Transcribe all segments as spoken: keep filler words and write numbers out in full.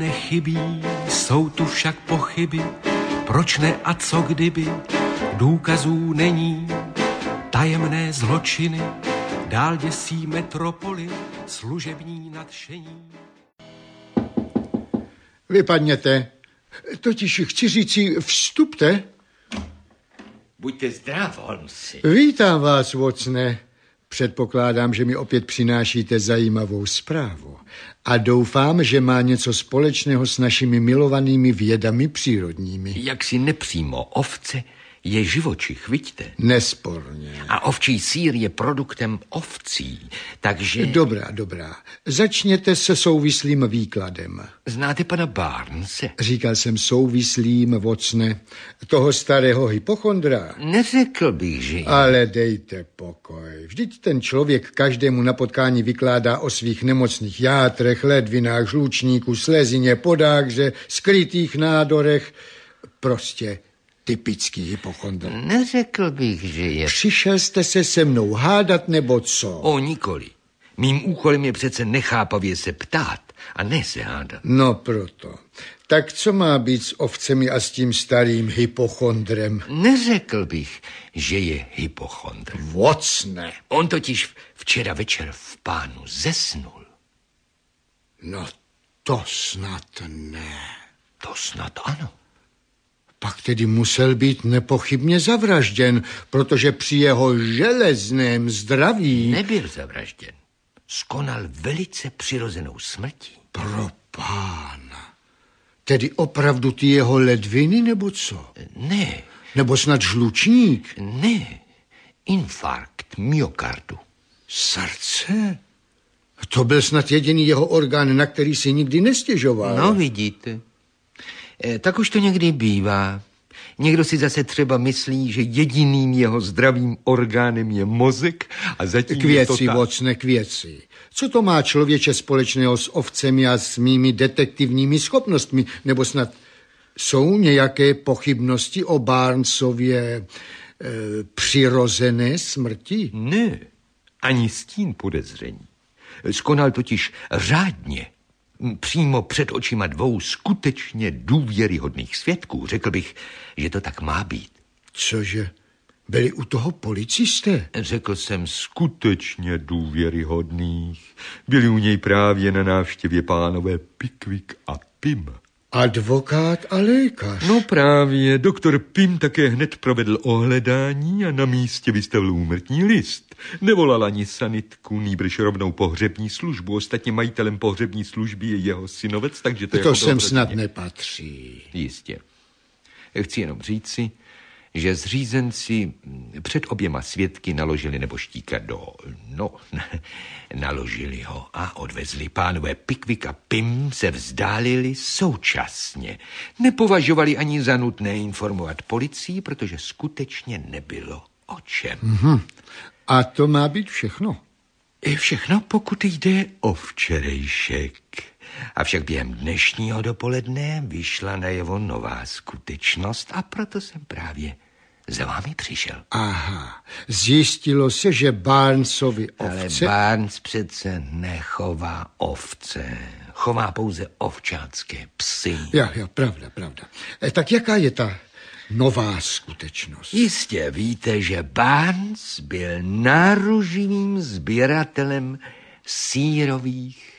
Nechybí, jsou tu však pochyby, proč ne a co kdyby, důkazů není, tajemné zločiny, dál děsí metropoly, služební nadšení. Vypadněte, totiž chci říci, vstupte. Buďte zdrav, Holmesi. Vítám vás, Watsone. Předpokládám, že mi opět přinášíte zajímavou zprávu. A doufám, že má něco společného s našimi milovanými vědami přírodními. Jak si nepřímo, ovce je živočich, vidíte? Nesporně. A ovčí sýr je produktem ovcí, takže... Dobrá, dobrá. Začněte se souvislým výkladem. Znáte pana Barnese? Říkal jsem souvislým, Watsone. Toho starého hypochondra. Neřekl bych, že... Ale dejte pokoj. Vždyť ten člověk každému na potkání vykládá o svých nemocných játrech, ledvinách, žlučníku, slezině, podákře, skrytých nádorech. Prostě... typický hypochondr. Neřekl bych, že je... Přišel jste se se mnou hádat, nebo co? O, nikoli. Mým úkolem je přece nechápavě se ptát a ne se hádat. No proto. Tak co má být s ovcemi a s tím starým hypochondrem? Neřekl bych, že je hypochondr. Watsone. On totiž včera večer v Pánu zesnul. No to snad ne. To snad ano. Pak tedy musel být nepochybně zavražděn, protože při jeho železném zdraví... Nebyl zavražděn. Skonal velice přirozenou smrtí. Pro pána. Tedy opravdu ty jeho ledviny, nebo co? Ne. Nebo snad žlučník? Ne. Infarkt myokardu. Srdce? To byl snad jediný jeho orgán, na který si nikdy nestěžoval. No, vidíte. E, tak už to někdy bývá. Někdo si zase třeba myslí, že jediným jeho zdravým orgánem je mozek a zatím k věci, je to tak. Watsone, k věci. Co to má člověče společného s ovcemi a s mými detektivními schopnostmi? Nebo snad jsou nějaké pochybnosti o Barnesově e, přirozené smrti? Ne, ani stín podezření. Skonal totiž řádně. Přímo před očima dvou skutečně důvěryhodných svědků. Řekl bych, že to tak má být. Cože? Byli u toho policisté? Řekl jsem skutečně důvěryhodných. Byli u něj právě na návštěvě pánové Pickwick a Pym. Advokát a lékař. No právě, doktor Pym také hned provedl ohledání a na místě vystavil úmrtní list. Nevolal ani sanitku, nýbrž rovnou pohřební službu. Ostatně majitelem pohřební služby je jeho synovec, takže to je... To sem snad nepatří. Jistě. Chci jenom říci, že zřízenci před oběma svědky naložili neboštíka do... No, naložili ho a odvezli. Pánové Pickwick a Pym se vzdálili současně. Nepovažovali ani za nutné informovat policii, protože skutečně nebylo o čem. Mm-hmm. A to má být všechno? Je všechno, pokud jde o včerejšek. Avšak během dnešního dopoledne vyšla najevo nová skutečnost a proto jsem právě za vámi přišel. Aha, zjistilo se, že Barnesovi ovce... Ale Barnes přece nechová ovce. Chová pouze ovčácké psy. Ja, ja, pravda, pravda. E, tak jaká je ta nová skutečnost? Jistě víte, že Barnes byl náruživým sběratelem sýrových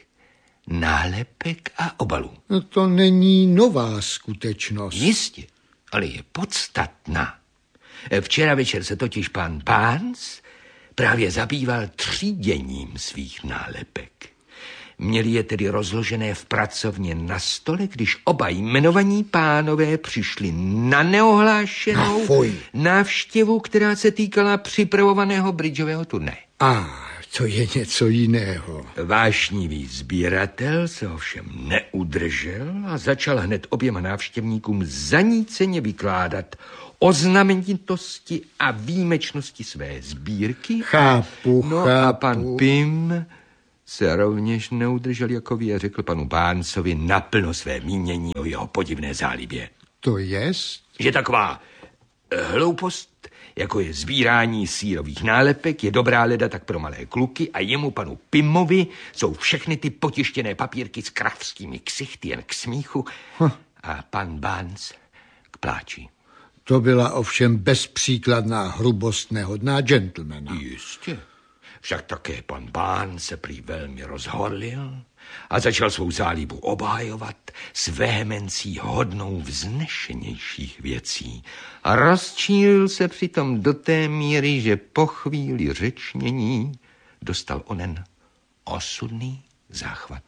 nálepek a obalů. No to není nová skutečnost. Jistě, ale je podstatná. Včera večer se totiž pan Barnes právě zabýval tříděním svých nálepek. Měli je tedy rozložené v pracovně na stole, když oba jmenovaní pánové přišli na neohlášenou Fuj. návštěvu, která se týkala připravovaného bridžového turnaje. A to je něco jiného. Vášnivý sběratel se ovšem neudržel a začal hned oběma návštěvníkům zaníceně vykládat o znamenitosti a výjimečnosti své sbírky. Chápu, no chápu. a pan Pym se rovněž neudržel jako vy a řekl panu Barnesovi naplno své mínění o jeho podivné zálibě. To jest? Že taková hloupost jako je sbírání sýrových nálepek, je dobrá leda tak pro malé kluky a jemu, panu Pimovi, jsou všechny ty potištěné papírky s kravskými ksichty jen k smíchu hm. a pan Barnes k pláči. To byla ovšem bezpříkladná hrubost nehodná gentlemana. Jistě. Však také pan Barnes se prý velmi rozhorlil a začal svou zálibu obhajovat s vehemencí hodnou vznešenějších věcí. A rozčílil se přitom do té míry, že po chvíli řečnění dostal onen osudný záchvat.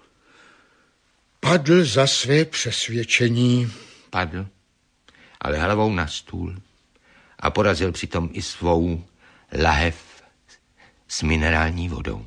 Padl za své přesvědčení. Padl, ale hlavou na stůl a porazil přitom i svou lahev s minerální vodou.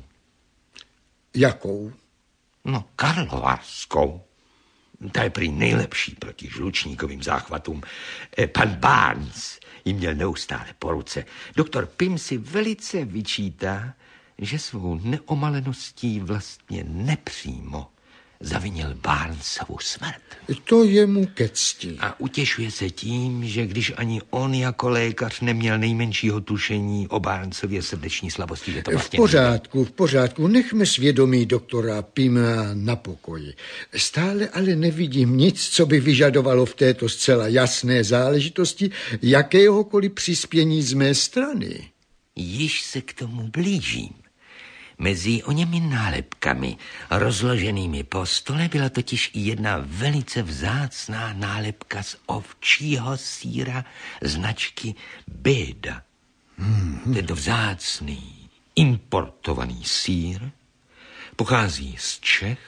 Jakou? No, karlovarskou. Ta je prý nejlepší proti žlučníkovým záchvatům. Pan Barnes ji měl neustále po ruce. Doktor Pym si velice vyčítá, že svou neomaleností vlastně nepřímo zavinil Barnesovu smrt. To je mu ke cti. A utěšuje se tím, že když ani on jako lékař neměl nejmenšího tušení o Barnesově srdeční slabosti, že to vlastně... V pořádku, v pořádku. Nechme svědomí doktora Pima na pokoji. Stále ale nevidím nic, co by vyžadovalo v této zcela jasné záležitosti jakéhokoliv přispění z mé strany. Již se k tomu blížím. Mezi oněmi nálepkami rozloženými po stole byla totiž i jedna velice vzácná nálepka z ovčího sýra značky Beda. Hmm. Tento vzácný, importovaný sýr pochází z Čech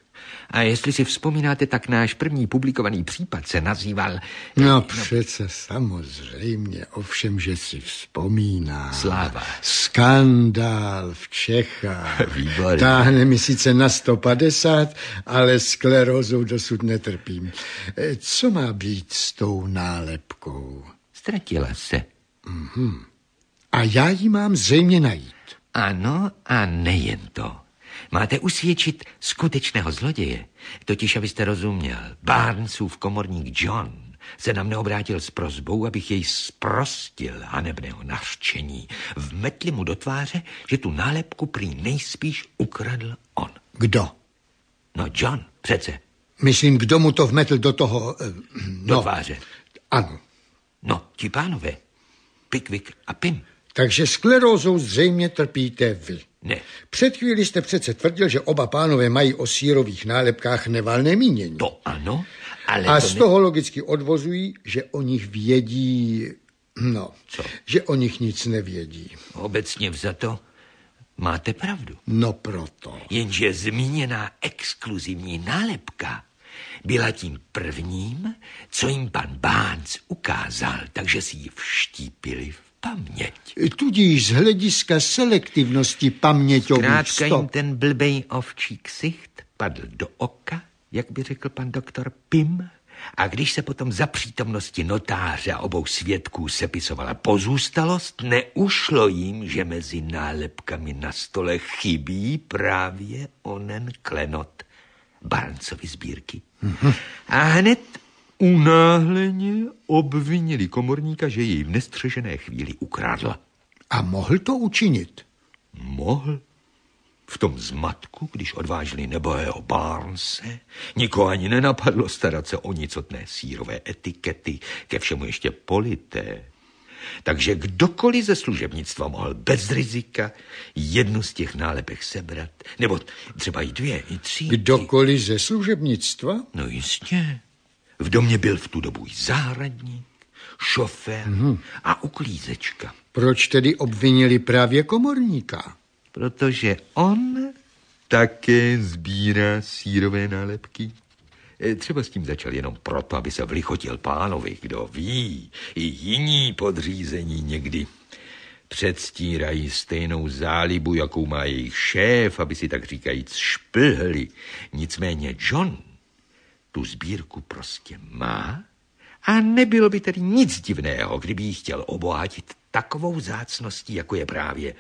a jestli si vzpomínáte, tak náš první publikovaný případ se nazýval... No, no přece samozřejmě, ovšem, že si vzpomíná. Sláva. Skandál v Čechách. Výborně. Táhne mi sice na sto padesát, ale sklerózou dosud netrpím. Co má být s tou nálepkou? Ztratila se. Mhm. A já ji mám zřejmě najít. Ano, a nejen to. Máte usvědčit skutečného zloděje. Totiž, abyste rozuměl, Barnesův komorník John se na mne obrátil s prosbou, abych jej zprostil hanebného nařčení. Vmetli mu do tváře, že tu nálepku prý nejspíš ukradl on. Kdo? No John, přece. Myslím, kdo mu to vmetl do toho... No, do tváře. Ano. No, ti pánové. Pickwick a Pym. Takže sklerózou zřejmě trpíte vy. Ne. Před chvíli jste přece tvrdil, že oba pánové mají o sýrových nálepkách nevalné mínění. To ano, ale... A to z ne... toho logicky odvozují, že o nich vědí... No, co? Že o nich nic nevědí. Obecně vzato máte pravdu. No proto. Jenže zmíněná exkluzivní nálepka byla tím prvním, co jim pan Barnes ukázal, takže si ji vštípili v paměť. Tudíž z hlediska selektivnosti paměťových Zkrátka stop. jim ten blbej ovčí ksicht padl do oka, jak by řekl pan doktor Pym, a když se potom za přítomnosti notáře a obou svědků sepisovala pozůstalost, neušlo jim, že mezi nálepkami na stole chybí právě onen klenot Barnesovy sbírky. Mm-hmm. A hned unáhleně obvinili komorníka, že jej v nestřežené chvíli ukradl. A mohl to učinit? Mohl. V tom zmatku, když odvážili nebohého Barnese, nikoho ani nenapadlo starat se o nicotné sýrové etikety, ke všemu ještě polité. Takže kdokoliv ze služebnictva mohl bez rizika jednu z těch nálepek sebrat, nebo třeba i dvě, i tři. Kdokoliv ze služebnictva? No jistě. V domě byl v tu dobu i zahradník, šofér mm-hmm. a uklízečka. Proč tedy obvinili právě komorníka? Protože on také sbírá sýrové nálepky. Třeba s tím začal jenom proto, aby se vlichotil pánovi, kdo ví. I jiní podřízení někdy předstírají stejnou zálibu, jakou má jejich šéf, aby si tak říkajíc šplhli. Nicméně John tu sbírku prostě má a nebylo by tedy nic divného, kdyby ji chtěl obohatit takovou vzácností, jako je právě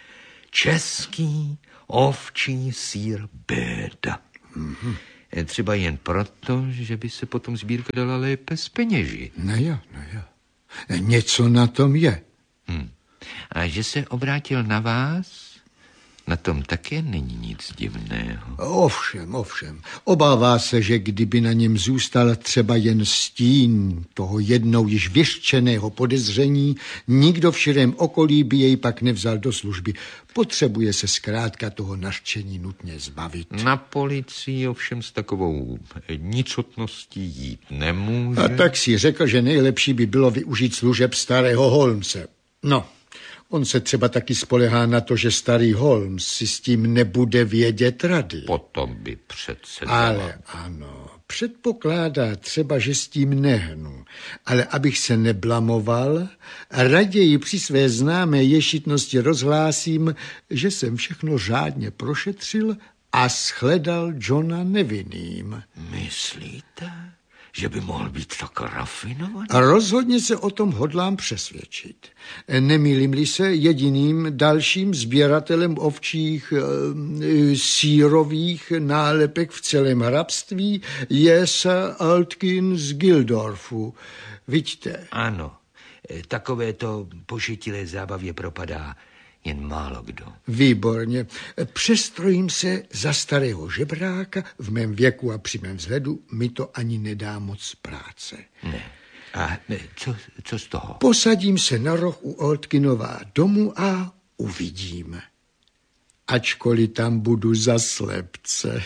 český ovčí sýr Beda. Mm-hmm. Třeba jen proto, že by se potom sbírka dala lépe z peněži. No jo, no jo. Něco na tom je. Hmm. A že se obrátil na vás, na tom také není nic divného. Ovšem, ovšem. Obává se, že kdyby na něm zůstal třeba jen stín toho jednou již vyřčeného podezření, nikdo v širém okolí by jej pak nevzal do služby. Potřebuje se zkrátka toho nařčení nutně zbavit. Na policii ovšem s takovou nicotností jít nemůže. A tak si řekl, že nejlepší by bylo využít služeb starého Holmese. No, on se třeba taky spolehá na to, že starý Holmes si s tím nebude vědět rady. Potom by přece... Ale ano, předpokládá třeba, že s tím nehnu. Ale abych se neblamoval, raději při své známé ješitnosti rozhlásím, že jsem všechno řádně prošetřil a shledal Johna nevinným. Myslíte, že by mohl být tak rafinovaný? A rozhodně se o tom hodlám přesvědčit. Nemýlím-li se, jediným dalším sběratelem ovčích e, sírových nálepek v celém hrabství je Sir Altkin z Gildorfu. Vidíte? Ano, takovéto pošetilé zábavě propadá jen málo kdo. Výborně. Přestrojím se za starého žebráka. V mém věku a při mém vzhledu mi to ani nedá moc práce. Ne. A co, co z toho? Posadím se na roh u Altkinova domu a uvidím. Ačkoliv tam budu za slepce.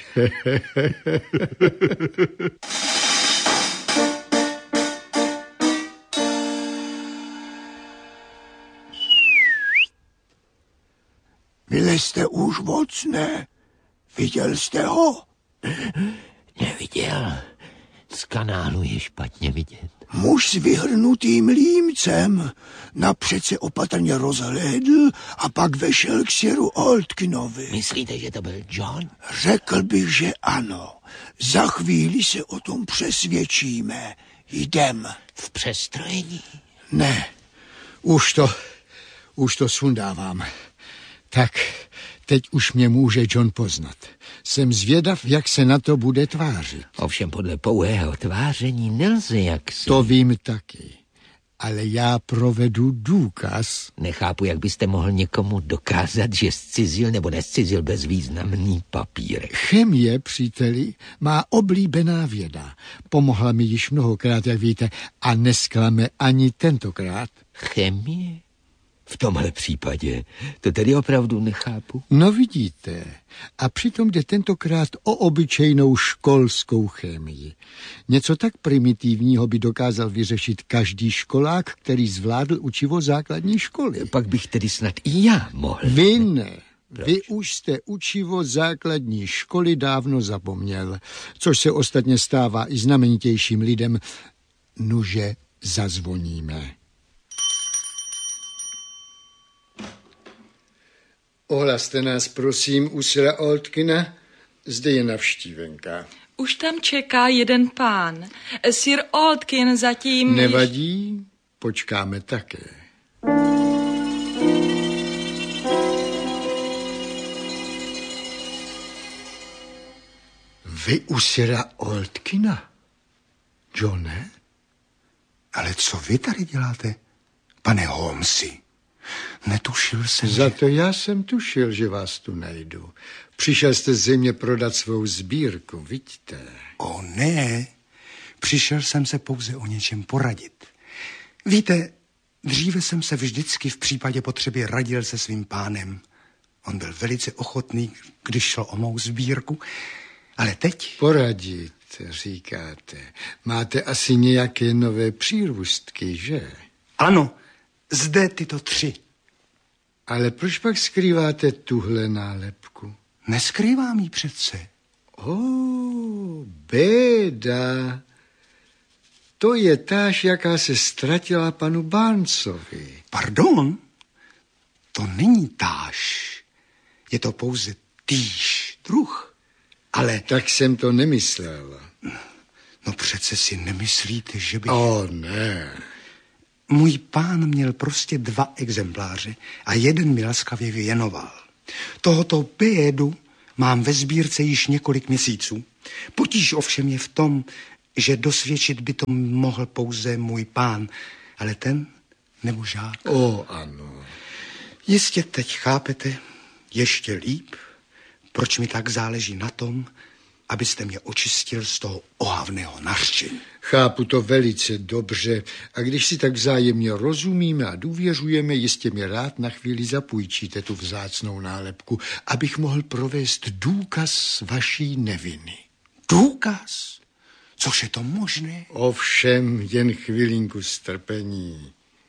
Vylezte už moc, ne? Viděl jste ho? Neviděl. Z kanálu je špatně vidět. Muž s vyhrnutým límcem napřed se opatrně rozhlédl a pak vešel k siru Altkinovi. Myslíte, že to byl John? Řekl bych, že ano. Za chvíli se o tom přesvědčíme. Jdem. V přestrojení? Ne, už to, už to sundávám. Tak, teď už mě může John poznat. Jsem zvědav, jak se na to bude tvářit. Ovšem podle pouhého tváření nelze jaksi. To vím taky. Ale já provedu důkaz. Nechápu, jak byste mohl někomu dokázat, že zcizil nebo nescizil bezvýznamný papírek. Chemie, příteli, má oblíbená věda. Pomohla mi již mnohokrát, jak víte, a nesklame ani tentokrát. Chemie? V tomhle případě to tedy opravdu nechápu. No vidíte, a přitom jde tentokrát o obyčejnou školskou chemii. Něco tak primitivního by dokázal vyřešit každý školák, který zvládl učivo základní školy. Pak bych tedy snad i já mohl. Vy ne. Vy už jste učivo základní školy dávno zapomněl, což se ostatně stává i znamenitějším lidem. Nuže zazvoníme. Ohlaste nás, prosím, u sira Altkina. Zde je navštívenka. Už tam čeká jeden pán. Sir Altkin zatím... Nevadí, počkáme také. Vy u sira Altkina? Johne? Ale co vy tady děláte, pane Holmesi? Netušil jsem, Za že... to já jsem tušil, že vás tu najdu. Přišel jste zřejmě prodat svou sbírku, vidíte? O ne, přišel jsem se pouze o něčem poradit. Víte, dříve jsem se vždycky v případě potřeby radil se svým pánem. On byl velice ochotný, když šlo o mou sbírku, ale teď... Poradit, říkáte. Máte asi nějaké nové přírůstky, že? Ano, zde tyto tři. Ale proč pak skrýváte tuhle nálepku? Neskrývám ji přece. O, béda. To je táž, jaká se ztratila panu Barnesovi. Pardon? To není táž. Je to pouze týž druh. Ale... Tak jsem to nemyslel. No přece si nemyslíte, že bych... O, ne. Můj pán měl prostě dva exempláře a jeden mi laskavě věnoval. Tohoto bédu mám ve sbírce již několik měsíců. Potíž ovšem je v tom, že dosvědčit by to mohl pouze můj pán, ale ten nebo žák. O, ano. Jistě teď chápete ještě líp, proč mi tak záleží na tom, abyste mě očistil z toho ohavného nařčení. Chápu to velice dobře a když si tak vzájemně rozumíme a důvěřujeme, jistě mě rád na chvíli zapůjčíte tu vzácnou nálepku, abych mohl provést důkaz vaší neviny. Důkaz? Což je to možné? Ovšem, jen chvilinku strpení.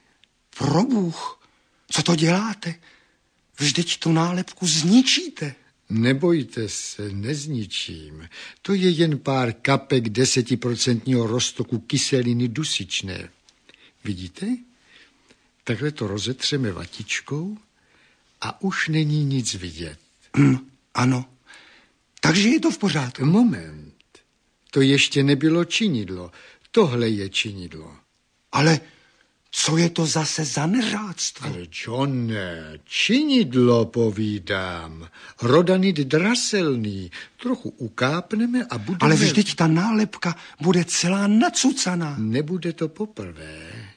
Probůh, co to děláte? Vždyť tu nálepku zničíte. Nebojte se, nezničím. To je jen pár kapek desetiprocentního roztoku kyseliny dusičné. Vidíte? Takhle to rozetřeme vatičkou a už není nic vidět. Mm, ano, takže je to v pořádku. Moment, to ještě nebylo činidlo. Tohle je činidlo. Ale co je to zase za neřádstvo? Ale Johne, činidlo povídám. Rodanit draselný. Trochu ukápneme a budeme... Ale vždyť ta nálepka bude celá nacucaná. Nebude to poprvé.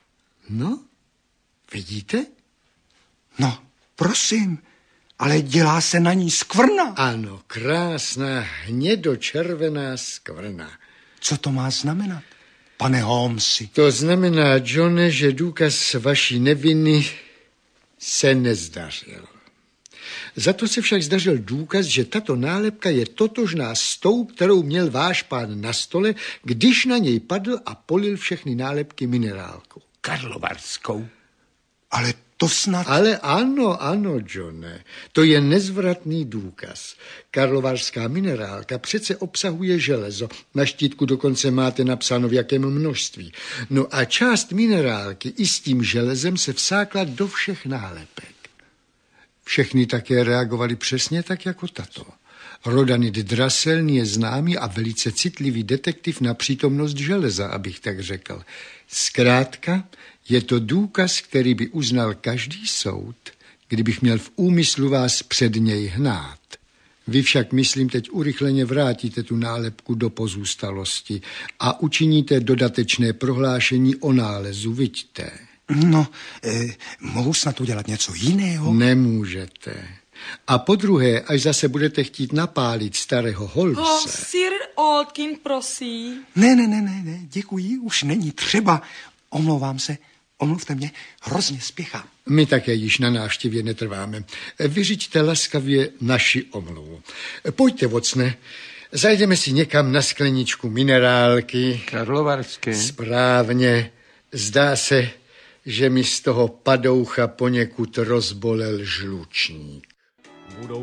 No, vidíte? No, prosím, ale dělá se na ní skvrna. Ano, krásná hnědočervená skvrna. Co to má znamenat, pane Holmesi? To znamená, Johne, že důkaz vaší neviny se nezdařil. Za to se však zdařil důkaz, že tato nálepka je totožná s tou, kterou měl váš pán na stole, když na něj padl a polil všechny nálepky minerálkou. Karlovarskou. Ale to snad... Ale ano, ano, Johne, to je nezvratný důkaz. Karlovarská minerálka přece obsahuje železo. Na štítku dokonce máte napsáno, v jakém množství. No a část minerálky i s tím železem se vsákla do všech nálepek. Všechny také reagovaly přesně tak jako tato. Rodanit draselný je známý a velice citlivý detektiv na přítomnost železa, abych tak řekl. Zkrátka, je to důkaz, který by uznal každý soud, kdybych měl v úmyslu vás před něj hnát. Vy však, myslím, teď urychleně vrátíte tu nálepku do pozůstalosti a učiníte dodatečné prohlášení o nálezu, viďte. No, eh, mohu snad udělat něco jiného? Nemůžete. A po druhé, až zase budete chtít napálit starého Holmese... Oh, Sir Oldkin, prosím. Ne, ne, ne, ne, ne, děkuji, už není třeba. Omlouvám se, omluvte mě, hrozně spěchám. My také již na návštěvě netrváme. Vyřiďte laskavě naši omluvu. Pojďte, vocne, zajdeme si někam na skleničku minerálky. Karlovarské. Správně. Zdá se, že mi z toho padoucha poněkud rozbolel žlučník.